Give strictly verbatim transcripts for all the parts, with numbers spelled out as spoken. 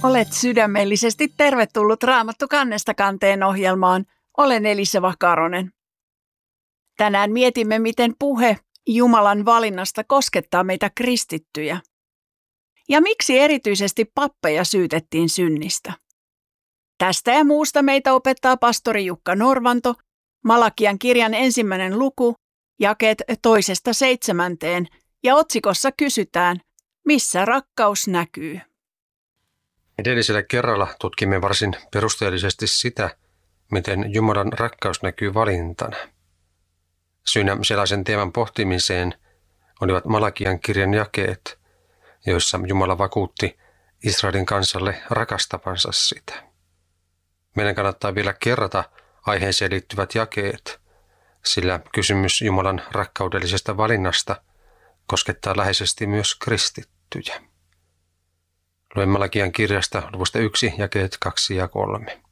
Olet sydämellisesti tervetullut Raamattu kannesta kanteen ohjelmaan. Olen Elisa Vakaronen. Tänään mietimme, miten puhe Jumalan valinnasta koskettaa meitä kristittyjä. Ja miksi erityisesti pappeja syytettiin synnistä. Tästä ja muusta meitä opettaa pastori Jukka Norvanto, Malakian kirjan ensimmäinen luku, jakeet toisesta seitsemänteen, ja otsikossa kysytään, missä rakkaus näkyy. Edellisellä kerralla tutkimme varsin perusteellisesti sitä, miten Jumalan rakkaus näkyy valintana. Syynä sellaisen teeman pohtimiseen olivat Malakian kirjan jakeet, joissa Jumala vakuutti Israelin kansalle rakastavansa sitä. Meidän kannattaa vielä kerrata aiheeseen liittyvät jakeet, sillä kysymys Jumalan rakkaudellisesta valinnasta koskettaa läheisesti myös kristittyjä. Luen Malakian kirjasta luvusta yksi, jakeet kaksi ja kolme.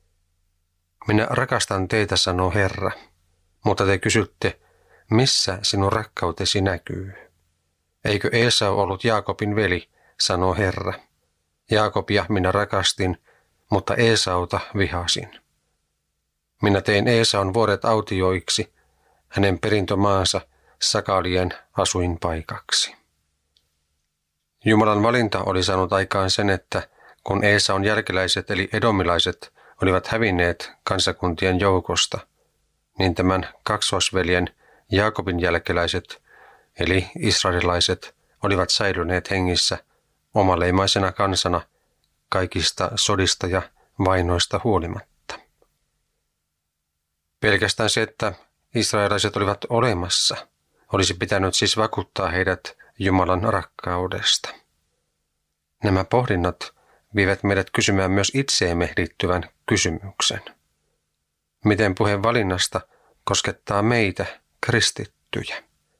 Minä rakastan teitä, sanoo Herra, mutta te kysytte, missä sinun rakkautesi näkyy? Eikö Esau ollut Jaakobin veli, sanoo Herra. Jaakobia minä rakastin, mutta Esauta vihasin. Minä tein Esaun vuoret autioiksi, hänen perintömaansa sakalien asuinpaikaksi. Jumalan valinta oli saanut aikaan sen, että kun Esaun jälkeläiset eli edomilaiset olivat hävinneet kansakuntien joukosta, niin tämän kaksoisveljen Jaakobin jälkeläiset eli israelilaiset olivat säilyneet hengissä omaleimaisena kansana kaikista sodista ja vainoista huolimatta. Pelkästään se, että israelilaiset olivat olemassa, olisi pitänyt siis vakuuttaa heidät Jumalan rakkaudesta. Nämä pohdinnat vievät meidät kysymään myös itseemme liittyvän kysymyksen. Miten puheen valinnasta koskettaa meitä, kristittyjä?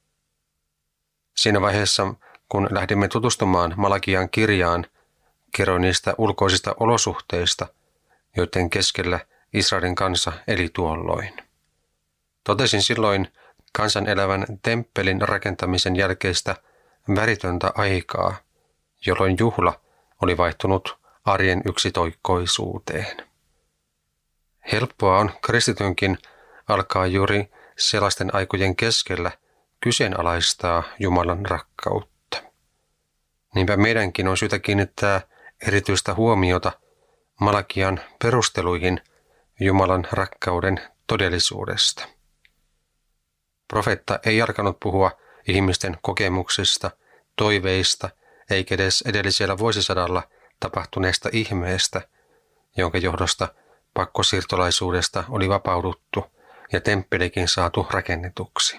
Siinä vaiheessa, kun lähdimme tutustumaan Malakian kirjaan, kerroin niistä ulkoisista olosuhteista, joiden keskellä Israelin kansa eli tuolloin. Totesin silloin kansan elävän temppelin rakentamisen jälkeistä väritöntä aikaa, jolloin juhla oli vaihtunut arjen yksitoikkoisuuteen. Helppoa on kristitynkin alkaa juuri sellaisten aikojen keskellä kyseenalaistaa Jumalan rakkautta. Niinpä meidänkin on syytä kiinnittää erityistä huomiota Malakian perusteluihin Jumalan rakkauden todellisuudesta. Profeetta ei alkanut puhua ihmisten kokemuksista, toiveista eikä edes edellisellä vuosisadalla tapahtuneesta ihmeestä, jonka johdosta pakkosiirtolaisuudesta oli vapauduttu ja temppelikin saatu rakennetuksi.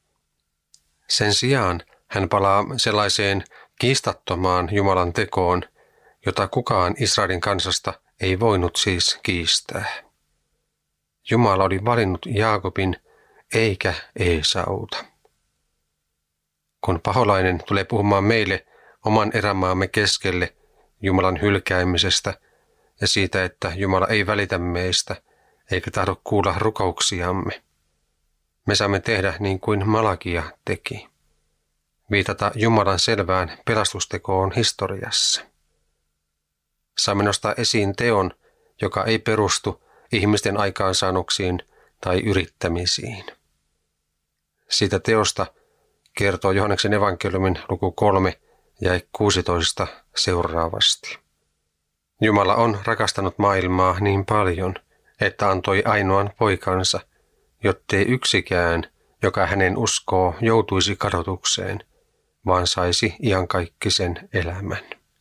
Sen sijaan hän palaa sellaiseen kiistattomaan Jumalan tekoon, jota kukaan Israelin kansasta ei voinut siis kiistää. Jumala oli valinnut Jaakobin eikä Esauta. Kun paholainen tulee puhumaan meille oman erämaamme keskelle Jumalan hylkäämisestä ja siitä, että Jumala ei välitä meistä eikä tahdo kuulla rukouksiamme, me saamme tehdä niin kuin Malakia teki. Viitata Jumalan selvään pelastustekoon historiassa. Saamme nostaa esiin teon, joka ei perustu ihmisten aikaansaannoksiin tai yrittämisiin. Siitä teosta kertoo Johanneksen evankeliumin luku kolme ja kuusitoista seuraavasti. Jumala on rakastanut maailmaa niin paljon, että antoi ainoan poikansa, jottei yksikään, joka hänen uskoo, joutuisi kadotukseen, vaan saisi iankaikkisen elämän.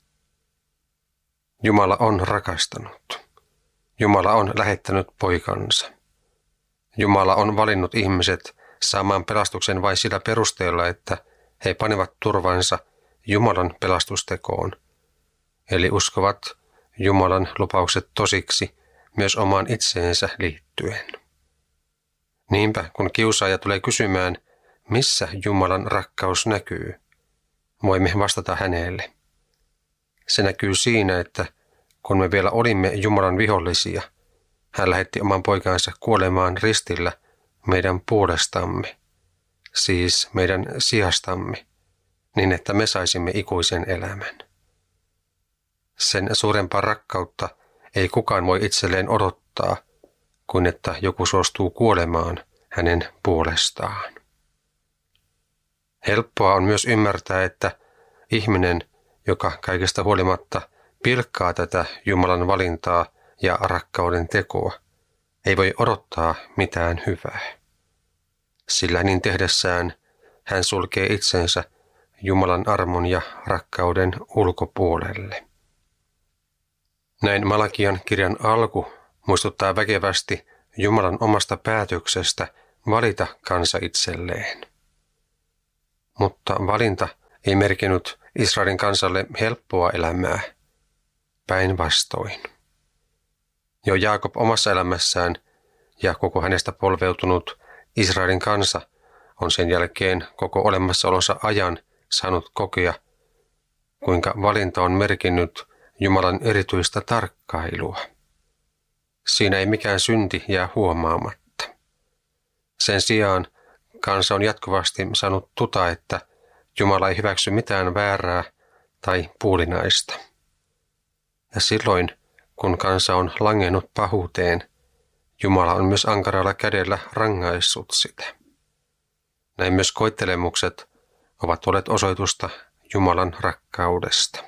Jumala on rakastanut. Jumala on lähettänyt poikansa. Jumala on valinnut ihmiset saamaan pelastuksen vain sillä perusteella, että he panevat turvansa Jumalan pelastustekoon, eli uskovat Jumalan lupaukset tosiksi myös omaan itseensä liittyen. Niinpä, kun kiusaaja tulee kysymään, missä Jumalan rakkaus näkyy, voimme vastata hänelle. Se näkyy siinä, että kun me vielä olimme Jumalan vihollisia, hän lähetti oman poikansa kuolemaan ristillä meidän puolestamme, siis meidän sijastamme, niin että me saisimme ikuisen elämän. Se sen suurempaa rakkautta ei kukaan voi itselleen odottaa, kuin että joku suostuu kuolemaan hänen puolestaan. Helppoa on myös ymmärtää, että ihminen, joka kaikesta huolimatta pilkkaa tätä Jumalan valintaa ja rakkauden tekoa, ei voi odottaa mitään hyvää. Sillä niin tehdessään hän sulkee itsensä Jumalan armon ja rakkauden ulkopuolelle. Näin Malakian kirjan alku muistuttaa väkevästi Jumalan omasta päätöksestä valita kansa itselleen. Mutta valinta ei merkinnyt Israelin kansalle helppoa elämää. Päinvastoin. Jo Jaakob omassa elämässään ja koko hänestä polveutunut Israelin kansa on sen jälkeen koko olemassaolonsa ajan saanut kokea, kuinka valinta on merkinnyt Jumalan erityistä tarkkailua. Siinä ei mikään synti jää huomaamatta. Sen sijaan kansa on jatkuvasti saanut tuta, että Jumala ei hyväksy mitään väärää tai puulinaista. Ja silloin, kun kansa on langennut pahuuteen, Jumala on myös ankaralla kädellä rangaissut sitä. Näin myös koettelemukset ovat olleet osoitusta Jumalan rakkaudesta.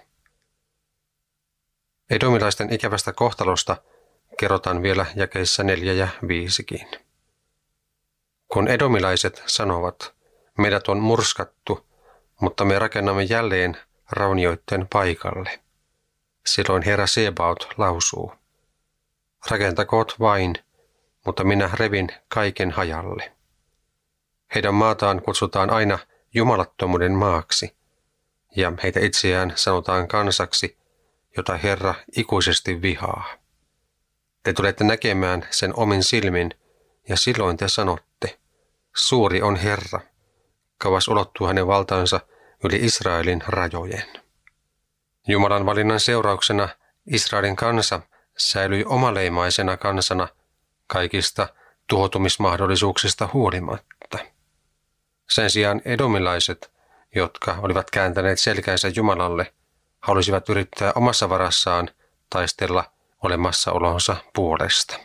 Edomilaisten ikävästä kohtalosta kerrotaan vielä jakeissa neljä ja viisikin. Kun edomilaiset sanovat, meidät on murskattu, mutta me rakennamme jälleen raunioitten paikalle. Silloin Herra Sebaot lausuu, rakentakoot vain, mutta minä revin kaiken hajalle. Heidän maataan kutsutaan aina jumalattomuuden maaksi, ja heitä itseään sanotaan kansaksi, jota Herra ikuisesti vihaa. Te tulette näkemään sen omin silmin, ja silloin te sanotte, suuri on Herra, kauas ulottuu hänen valtansa yli Israelin rajojen. Jumalan valinnan seurauksena Israelin kansa säilyi omaleimaisena kansana kaikista tuhoutumismahdollisuuksista huolimatta. Sen sijaan edomilaiset, jotka olivat kääntäneet selkänsä Jumalalle, halusivat yrittää omassa varassaan taistella olemassaolonsa puolesta.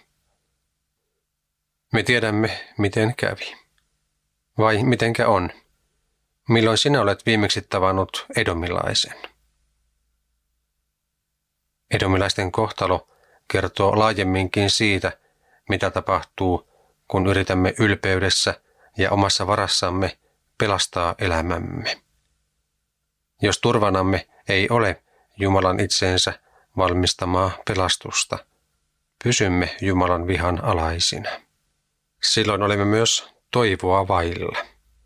Me tiedämme, miten kävi. Vai mitenkä on? Milloin sinä olet viimeksi tavannut edomilaisen? Edomilaisten kohtalo kertoo laajemminkin siitä, mitä tapahtuu, kun yritämme ylpeydessä ja omassa varassamme pelastaa elämämme. Jos turvanamme ei ole Jumalan itseensä valmistamaa pelastusta, pysymme Jumalan vihan alaisina. Silloin olemme myös toivoa vailla.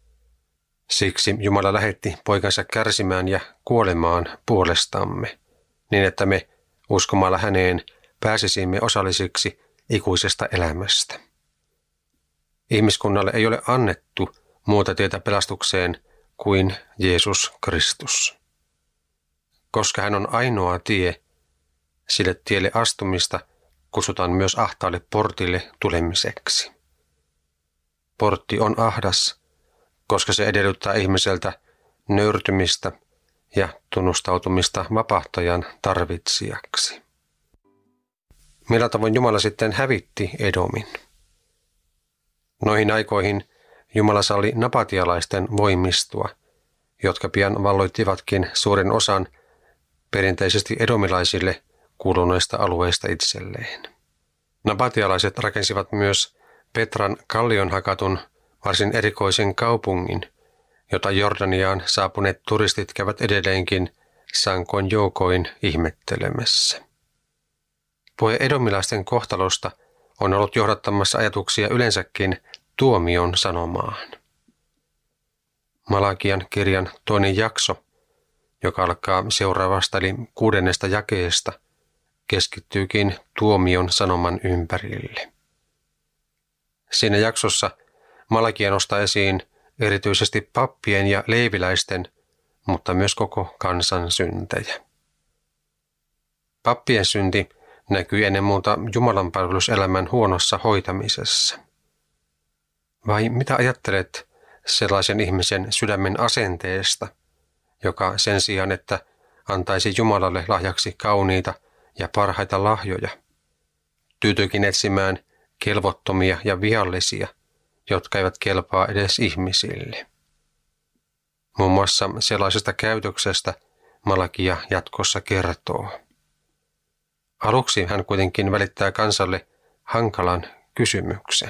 Siksi Jumala lähetti poikansa kärsimään ja kuolemaan puolestamme, niin että me uskomalla häneen pääsisimme osallisiksi ikuisesta elämästä. Ihmiskunnalle ei ole annettu muuta tietä pelastukseen kuin Jeesus Kristus. Koska hän on ainoa tie, sille tielle astumista kutsutaan myös ahtaalle portille tulemiseksi. Portti on ahdas, koska se edellyttää ihmiseltä nöyrtymistä ja tunnustautumista vapahtajan tarvitsijaksi. Millä tavoin Jumala sitten hävitti Edomin? Noihin aikoihin Jumala salli napatialaisten voimistua, jotka pian valloittivatkin suuren osan perinteisesti edomilaisille kuuluneista alueista itselleen. Napatialaiset rakensivat myös Petran kallion hakatun varsin erikoisen kaupungin, jota Jordaniaan saapuneet turistit käyvät edelleenkin sankoin joukoin ihmettelemässä. Puhe edomilaisten kohtalosta on ollut johdattamassa ajatuksia yleensäkin tuomion sanomaan. Malakian kirjan toinen jakso, joka alkaa seuraavasta eli kuudennesta jakeesta, keskittyykin tuomion sanoman ympärille. Siinä jaksossa Malakia nostaa esiin erityisesti pappien ja leiviläisten, mutta myös koko kansan syntejä. Pappien synti näkyy ennen muuta Jumalan palveluselämän huonossa hoitamisessa. Vai mitä ajattelet sellaisen ihmisen sydämen asenteesta, joka sen sijaan, että antaisi Jumalalle lahjaksi kauniita ja parhaita lahjoja. Tyytyikin etsimään kelvottomia ja viallisia, jotka eivät kelpaa edes ihmisille. Muun muassa sellaisesta käytöksestä Malakia jatkossa kertoo. Aluksi hän kuitenkin välittää kansalle hankalan kysymyksen.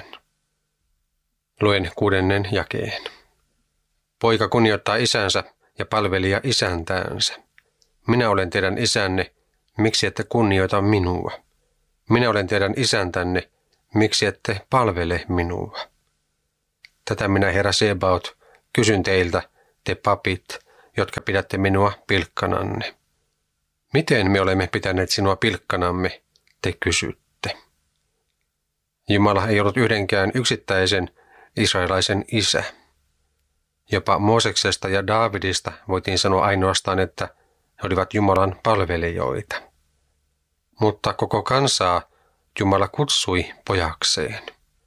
Luen kuudennen jakeen. Poika kunnioittaa isänsä ja palvelija isäntäänsä. Minä olen teidän isänne, miksi ette kunnioita minua? Minä olen teidän isäntänne, miksi ette palvele minua? Tätä minä, Herra Sebaot, kysyn teiltä, te papit, jotka pidätte minua pilkkananne. Miten me olemme pitäneet sinua pilkkanamme, te kysytte. Jumala ei ollut yhdenkään yksittäisen israelaisen isä. Jopa Mooseksesta ja Daavidista voitiin sanoa ainoastaan, että he olivat Jumalan palvelijoita. Mutta koko kansaa Jumala kutsui pojakseen.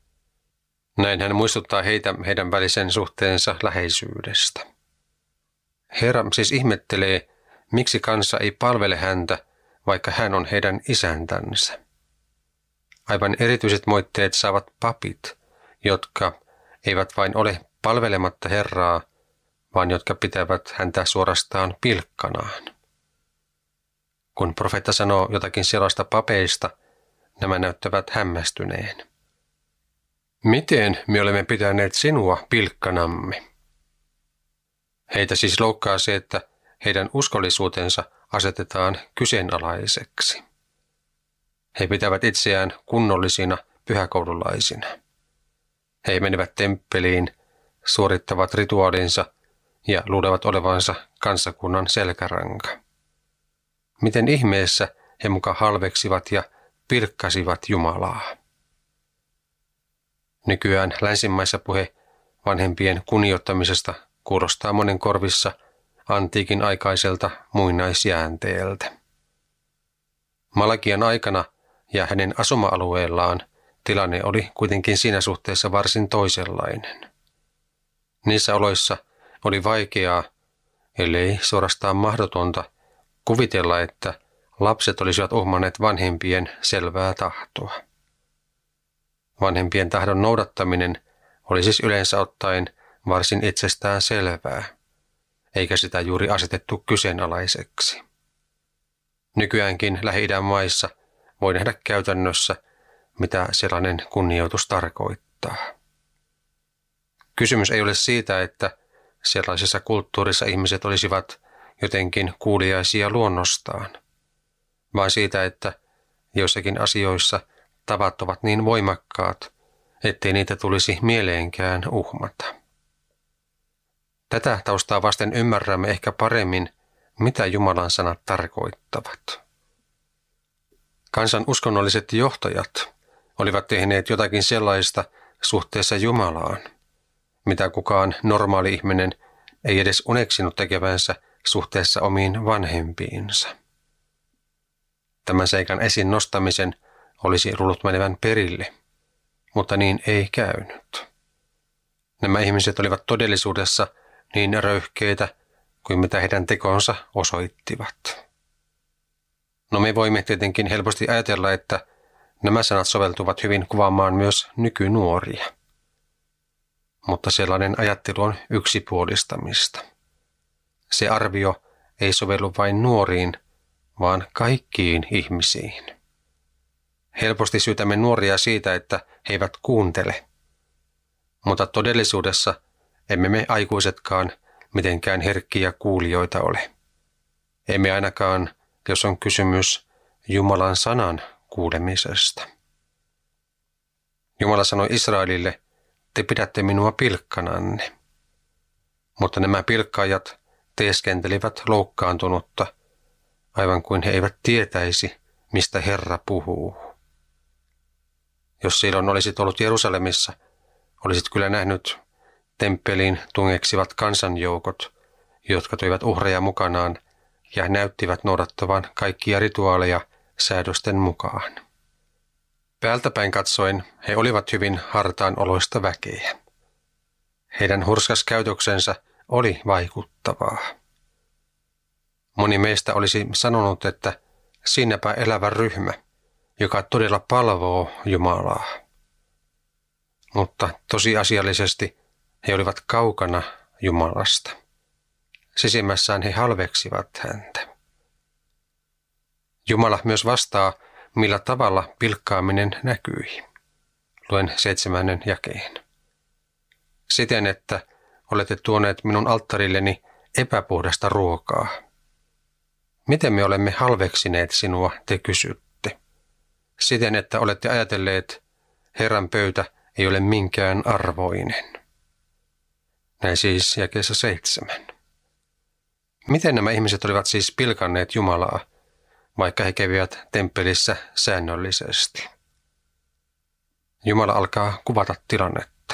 Näin hän muistuttaa heitä heidän välisen suhteensa läheisyydestä. Herra siis ihmettelee, miksi kansa ei palvele häntä, vaikka hän on heidän isäntänsä. Aivan erityiset moitteet saavat papit, jotka eivät vain ole palvelematta Herraa, vaan jotka pitävät häntä suorastaan pilkkanaan. Kun profeetta sanoo jotakin sellaista papeista, nämä näyttävät hämmästyneen. Miten me olemme pitäneet sinua pilkkanamme? Heitä siis loukkaa se, että heidän uskollisuutensa asetetaan kyseenalaiseksi. He pitävät itseään kunnollisina pyhäkoululaisina. He menevät temppeliin, suorittavat rituaalinsa ja luulevat olevansa kansakunnan selkäranka. Miten ihmeessä he muka halveksivat ja pilkkasivat Jumalaa? Nykyään länsimaissa puhe vanhempien kunnioittamisesta kuulostaa monen korvissa antiikin aikaiselta muinaisjäänteeltä. Malakian aikana ja hänen asuma-alueellaan tilanne oli kuitenkin siinä suhteessa varsin toisenlainen. Niissä oloissa oli vaikeaa, ellei suorastaan mahdotonta, kuvitella, että lapset olisivat uhmanneet vanhempien selvää tahtoa. Vanhempien tahdon noudattaminen oli siis yleensä ottaen varsin itsestään selvää, eikä sitä juuri asetettu kyseenalaiseksi. Nykyäänkin Lähi-idän maissa voi nähdä käytännössä, mitä sellainen kunnioitus tarkoittaa. Kysymys ei ole siitä, että sellaisessa kulttuurissa ihmiset olisivat jotenkin kuuliaisia luonnostaan, vaan siitä, että joissakin asioissa tavat ovat niin voimakkaat, ettei niitä tulisi mieleenkään uhmata. Tätä taustaa vasten ymmärrämme ehkä paremmin, mitä Jumalan sanat tarkoittavat. Kansan uskonnolliset johtajat olivat tehneet jotakin sellaista suhteessa Jumalaan, mitä kukaan normaali ihminen ei edes uneksinut tekevänsä suhteessa omiin vanhempiinsa. Tämän seikan esiin nostamisen olisi luullut menevän perille, mutta niin ei käynyt. Nämä ihmiset olivat todellisuudessa niin röyhkeitä kuin mitä heidän tekonsa osoittivat. No me voimme tietenkin helposti ajatella, että nämä sanat soveltuvat hyvin kuvaamaan myös nykynuoria. Mutta sellainen ajattelu on yksipuolistamista. Se arvio ei sovellu vain nuoriin, vaan kaikkiin ihmisiin. Helposti syytämme nuoria siitä, että he eivät kuuntele. Mutta todellisuudessa emme me aikuisetkaan mitenkään herkkiä kuulijoita ole. Emme ainakaan, jos on kysymys Jumalan sanan kuulemisesta. Jumala sanoi Israelille, te pidätte minua pilkkananne. Mutta nämä pilkkaajat teeskentelivät loukkaantunutta, aivan kuin he eivät tietäisi, mistä Herra puhuu. Jos silloin olisit ollut Jerusalemissa, olisit kyllä nähnyt temppeliin tungeksivat kansanjoukot, jotka toivat uhreja mukanaan ja näyttivät noudattavan kaikkia rituaaleja säädösten mukaan. Päältäpäin katsoen he olivat hyvin hartaan oloista väkeä. Heidän hurskas käytöksensä oli vaikuttavaa. Moni meistä olisi sanonut, että siinäpä elävä ryhmä, joka todella palvoo Jumalaa. Mutta tosiasiallisesti he olivat kaukana Jumalasta. Sisimmässään he halveksivat häntä. Jumala myös vastaa, millä tavalla pilkkaaminen näkyi. Luen seitsemännen jakeen. Siten, että olette tuoneet minun alttarilleni epäpuhdasta ruokaa. Miten me olemme halveksineet sinua, te kysytte. Siten, että olette ajatelleet, Herran pöytä ei ole minkään arvoinen. Näin siis jakeessa seitsemän. Miten nämä ihmiset olivat siis pilkanneet Jumalaa, vaikka he kävivät temppelissä säännöllisesti? Jumala alkaa kuvata tilannetta.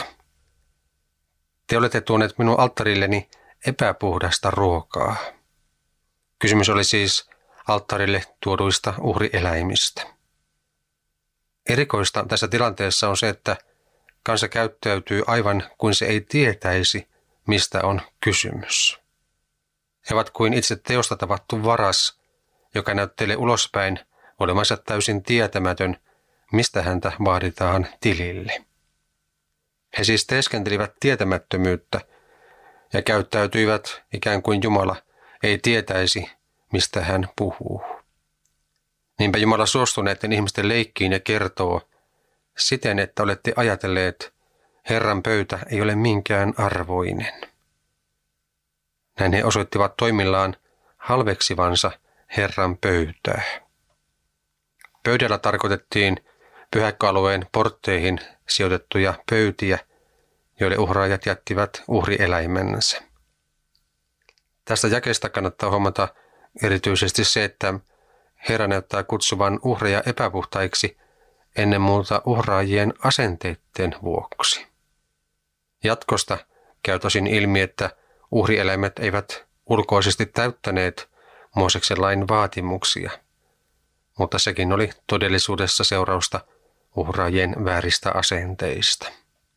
Te olette tuoneet minun alttarilleni epäpuhdasta ruokaa. Kysymys oli siis alttarille tuoduista uhrieläimistä. Erikoista tässä tilanteessa on se, että kansa käyttäytyy aivan kuin se ei tietäisi, mistä on kysymys. He ovat kuin itse teosta tavattu varas, joka näyttelee ulospäin olemansa täysin tietämätön, mistä häntä vaaditaan tilille. He siis teeskentelivät tietämättömyyttä ja käyttäytyivät ikään kuin Jumala ei tietäisi, mistä hän puhuu. Niinpä Jumala suostuu näiden ihmisten leikkiin ja kertoo, siten että olette ajatelleet, Herran pöytä ei ole minkään arvoinen. Näin he osoittivat toimillaan halveksivansa Herran pöytää. Pöydällä tarkoitettiin pyhäkköalueen portteihin sijoitettuja pöytiä, joille uhraajat jättivät uhrieläimensä. Tästä jakeesta kannattaa huomata erityisesti se, että Herra näyttää kutsuvan uhreja epäpuhtaiksi ennen muuta uhraajien asenteiden vuoksi. Jatkosta käy tosin ilmi, että uhrieläimet eivät ulkoisesti täyttäneet Mooseksen lain vaatimuksia, mutta sekin oli todellisuudessa seurausta uhraajien vääristä asenteista.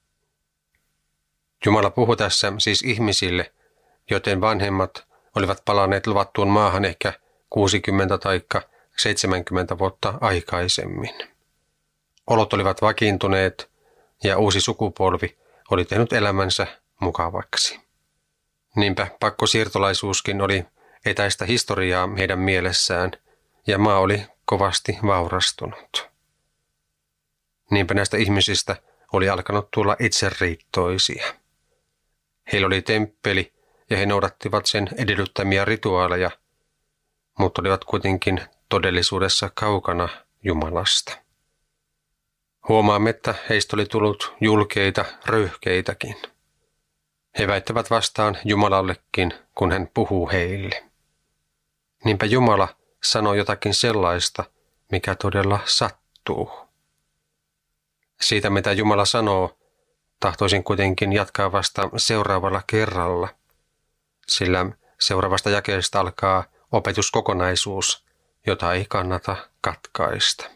Jumala puhui tässä siis ihmisille, joten vanhemmat olivat palanneet luvattuun maahan ehkä kuusikymmentä tai seitsemänkymmentä vuotta aikaisemmin. Olot olivat vakiintuneet ja uusi sukupolvi oli tehnyt elämänsä mukavaksi. Niinpä pakkosiirtolaisuuskin oli etäistä historiaa heidän mielessään ja maa oli kovasti vaurastunut. Niinpä näistä ihmisistä oli alkanut tulla itseriittoisia. Heillä oli temppeli ja he noudattivat sen edellyttämiä rituaaleja, mutta olivat kuitenkin todellisuudessa kaukana Jumalasta. Huomaamme, että heistä oli tullut julkeita röyhkeitäkin. He väittävät vastaan Jumalallekin, kun hän puhuu heille. Niinpä Jumala sanoo jotakin sellaista, mikä todella sattuu. Siitä, mitä Jumala sanoo, tahtoisin kuitenkin jatkaa vasta seuraavalla kerralla, sillä seuraavasta jakeesta alkaa opetuskokonaisuus, jota ei kannata katkaista.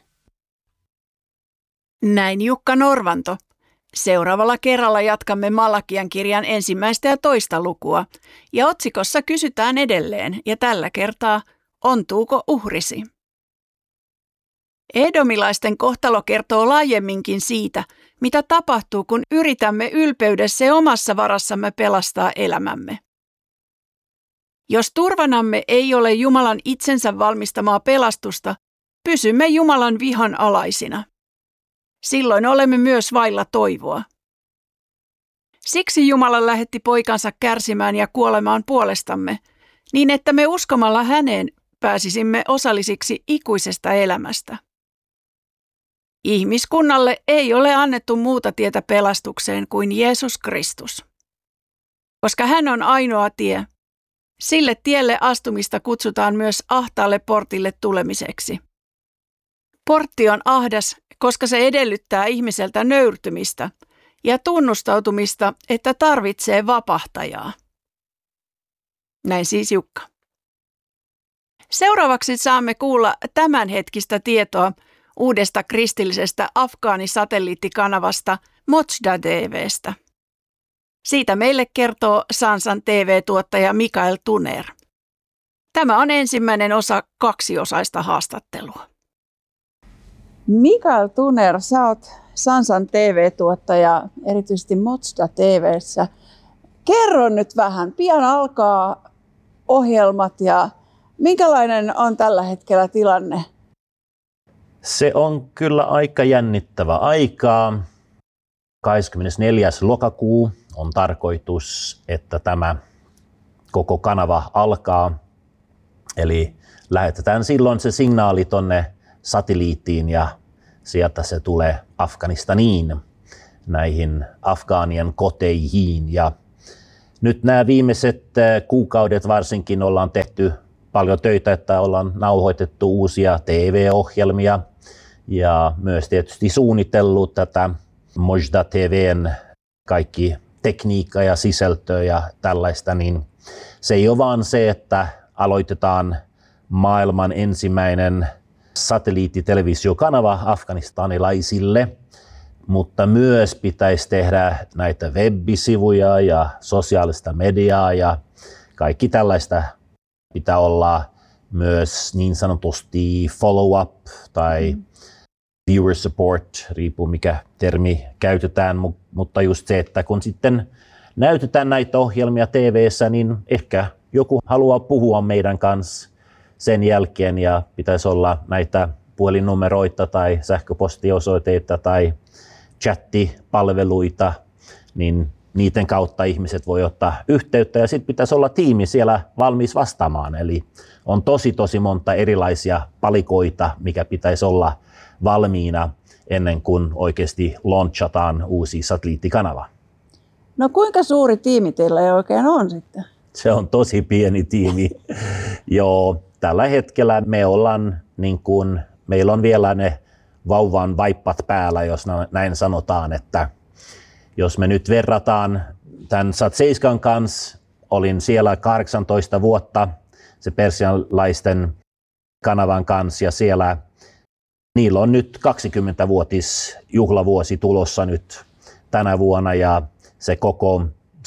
Näin Jukka Norvanto. Seuraavalla kerralla jatkamme Malakian kirjan ensimmäistä ja toista lukua, ja otsikossa kysytään edelleen, ja tällä kertaa, ontuuko uhrisi? Edomilaisten kohtalo kertoo laajemminkin siitä, mitä tapahtuu, kun yritämme ylpeydessä ja omassa varassamme pelastaa elämämme. Jos turvanamme ei ole Jumalan itsensä valmistamaa pelastusta, pysymme Jumalan vihan alaisina. Silloin olemme myös vailla toivoa. Siksi Jumala lähetti poikansa kärsimään ja kuolemaan puolestamme, niin että me uskomalla häneen pääsisimme osallisiksi ikuisesta elämästä. Ihmiskunnalle ei ole annettu muuta tietä pelastukseen kuin Jeesus Kristus. Koska hän on ainoa tie, sille tielle astumista kutsutaan myös ahtaalle portille tulemiseksi. Portti on ahdas, koska se edellyttää ihmiseltä nöyrtymistä ja tunnustautumista, että tarvitsee vapahtajaa. Näin siis Jukka. Seuraavaksi saamme kuulla tämänhetkistä tietoa uudesta kristillisestä afgaanisatelliittikanavasta Mochda T V:stä. Siitä meille kertoo Sansan T V-tuottaja Mikael Tuner. Tämä on ensimmäinen osa kaksiosaista haastattelua. Mikael Tuner, sä oot Sansan T V-tuottaja, erityisesti Motsda T V:ssä. Kerro nyt vähän, pian alkaa ohjelmat ja minkälainen on tällä hetkellä tilanne? Se on kyllä aika jännittävä aikaa. kahdeskymmenesneljäs lokakuu on tarkoitus, että tämä koko kanava alkaa. Eli lähetetään silloin se signaali tonne satelliittiin ja sieltä se tulee Afganistaniin, näihin afgaanien koteihin. Ja nyt nämä viimeiset kuukaudet varsinkin ollaan tehty paljon töitä, että ollaan nauhoitettu uusia T V-ohjelmia ja myös tietysti suunnitellut tätä Mojdeh T V:n kaikki tekniikka ja sisältö ja tällaista, niin se ei ole vaan se, että aloitetaan maailman ensimmäinen satelliittitelevisiokanava afganistanilaisille, mutta myös pitäisi tehdä näitä web-sivuja ja sosiaalista mediaa ja kaikki tällaista pitää olla myös niin sanotusti follow-up tai viewer support, riippuu mikä termi käytetään, mutta just se, että kun sitten näytetään näitä ohjelmia T V:ssä, niin ehkä joku haluaa puhua meidän kanssa sen jälkeen ja pitäisi olla näitä puhelinnumeroita tai sähköpostiosoitteita tai chattipalveluita, niin niiden kautta ihmiset voi ottaa yhteyttä ja sitten pitäisi olla tiimi siellä valmis vastaamaan. Eli on tosi tosi monta erilaisia palikoita, mikä pitäisi olla valmiina ennen kuin oikeasti launchataan uusi satelliittikanava. No kuinka suuri tiimi teillä oikein on sitten? Se on tosi pieni tiimi. Joo, tällä hetkellä me ollaan niin kuin, meillä on vielä ne vauvan vaippat päällä, jos näin sanotaan, että jos me nyt verrataan tämän Sat seitsemän kanssa, olin siellä kahdeksantoista vuotta se persialaisten kanavan kanssa ja siellä niillä on nyt kaksikymmenvuotis juhlavuosi tulossa nyt tänä vuonna ja se koko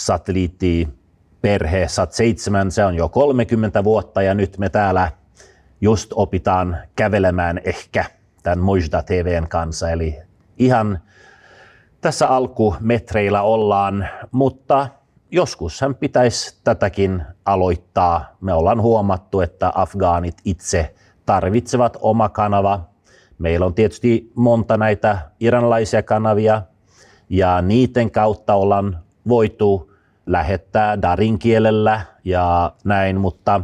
satelliittiperhe Sat seitsemän, se on jo kolmekymmentä vuotta ja nyt me täällä just opitaan kävelemään ehkä tämän Mojdeh T V:n kanssa, eli ihan tässä alkumetreillä ollaan, mutta joskushan pitäisi tätäkin aloittaa. Me ollaan huomattu, että afgaanit itse tarvitsevat oma kanava. Meillä on tietysti monta näitä iranlaisia kanavia ja niiden kautta ollaan voitu lähettää darin kielellä ja näin, mutta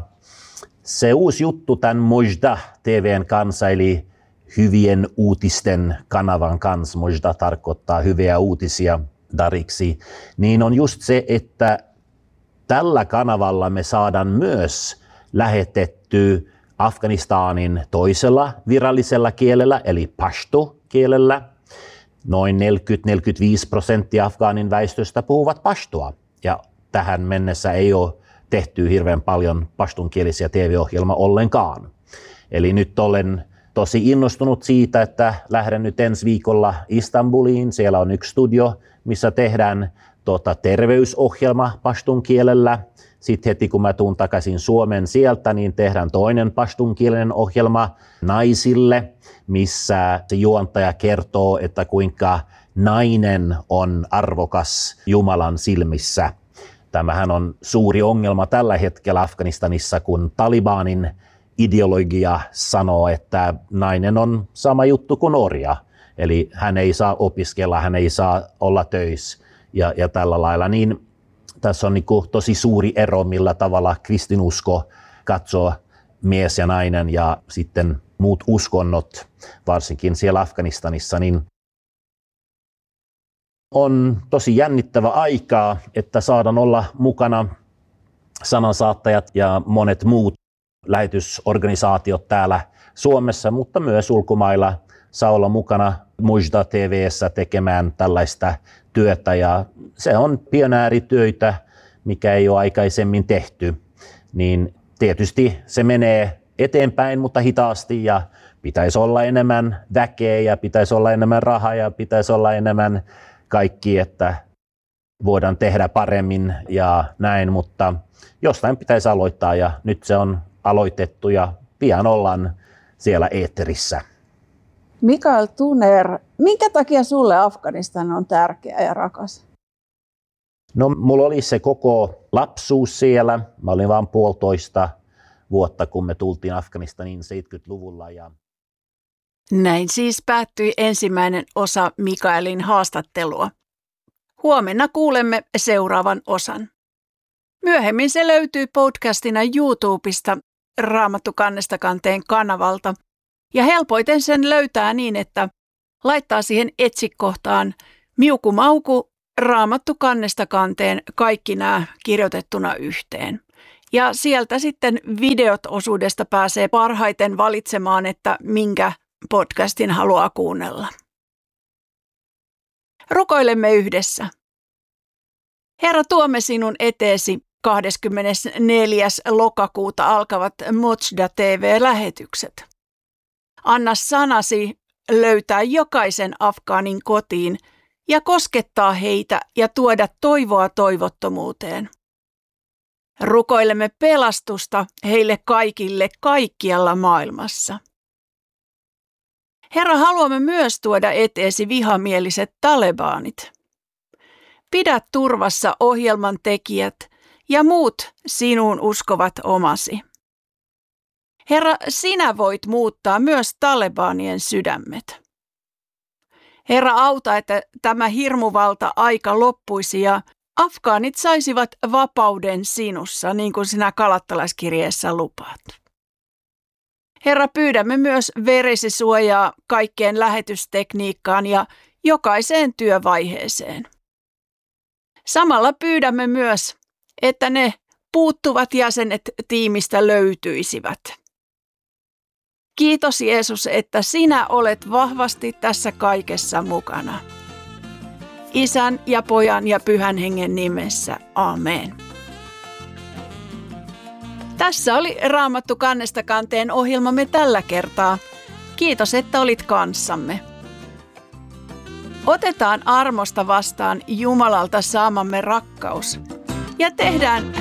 se uusi juttu tämän Mojdeh T V:n kanssa, eli hyvien uutisten kanavan kanssa, Mojdeh tarkoittaa hyviä uutisia dariksi, niin on just se, että tällä kanavalla me saadaan myös lähetetty Afganistanin toisella virallisella kielellä, eli pashto-kielellä. Noin neljäkymmentä neljäkymmentäviisi prosenttia Afgaanin väestöstä puhuvat pashtoa, ja tähän mennessä ei ole tehty hirveän paljon pashtunkielisiä T V-ohjelmaa ollenkaan. Eli nyt olen tosi innostunut siitä, että lähden nyt ensi viikolla Istanbuliin. Siellä on yksi studio, missä tehdään tuota, terveysohjelma pashtun kielellä. Sitten heti kun mä tuun takaisin Suomen sieltä, niin tehdään toinen pastunkielinen ohjelma naisille, missä se juontaja kertoo, että kuinka nainen on arvokas Jumalan silmissä. Tämähän on suuri ongelma tällä hetkellä Afganistanissa, kun Talibanin ideologia sanoo, että nainen on sama juttu kuin orja. Eli hän ei saa opiskella, hän ei saa olla töissä ja, ja tällä lailla. Niin tässä on niin kuin tosi suuri ero, millä tavalla kristinusko katsoo mies ja nainen ja sitten muut uskonnot, varsinkin siellä Afganistanissa, niin on tosi jännittävä aikaa, että saadaan olla mukana sanansaattajat ja monet muut lähetysorganisaatiot täällä Suomessa, mutta myös ulkomailla saa olla mukana Mojdeh T V:ssä tekemään tällaista työtä ja se on pionäärityötä, mikä ei ole aikaisemmin tehty, niin tietysti se menee eteenpäin, mutta hitaasti ja pitäisi olla enemmän väkeä ja pitäisi olla enemmän rahaa ja pitäisi olla enemmän kaikki, että voidaan tehdä paremmin ja näin, mutta jostain pitäisi aloittaa ja nyt se on aloitettu ja pian ollaan siellä eetterissä. Mikael Tuner, minkä takia sulle Afganistan on tärkeä ja rakas? No, mulla oli se koko lapsuus siellä. Mä olin vain puolitoista vuotta, kun me tultiin Afganistaniin seitsemänkymmentäluvulla. Ja... Näin siis päättyi ensimmäinen osa Mikaelin haastattelua. Huomenna kuulemme seuraavan osan. Myöhemmin se löytyy podcastina YouTubesta Raamattu kannesta kanteen kanavalta. Ja helpoiten sen löytää niin, että laittaa siihen etsikohtaan Miuku Mauku Raamattu kannesta kanteen kaikki nämä kirjoitettuna yhteen. Ja sieltä sitten videot osuudesta pääsee parhaiten valitsemaan, että minkä podcastin haluaa kuunnella. Rukoilemme yhdessä. Herra, tuomme sinun eteesi kahdeskymmenesneljäs lokakuuta alkavat Mojda T V-lähetykset. Anna sanasi löytää jokaisen afgaanin kotiin ja koskettaa heitä ja tuoda toivoa toivottomuuteen. Rukoilemme pelastusta heille kaikille kaikkialla maailmassa. Herra, haluamme myös tuoda eteesi vihamieliset talebanit. Pidä turvassa ohjelman tekijät ja muut sinuun uskovat omasi. Herra, sinä voit muuttaa myös talebanien sydämet. Herra, auta, että tämä hirmuvalta aika loppuisi ja afgaanit saisivat vapauden sinussa, niin kuin sinä Galattalaiskirjeessä lupaat. Herra, pyydämme myös veresi suojaa kaikkeen lähetystekniikkaan ja jokaiseen työvaiheeseen. Samalla pyydämme myös, että ne puuttuvat jäsenet tiimistä löytyisivät. Kiitos Jeesus, että sinä olet vahvasti tässä kaikessa mukana. Isän ja Pojan ja Pyhän Hengen nimessä. Amen. Tässä oli Raamattu kannesta kanteen ohjelmamme tällä kertaa. Kiitos, että olit kanssamme. Otetaan armosta vastaan Jumalalta saamamme rakkaus ja tehdään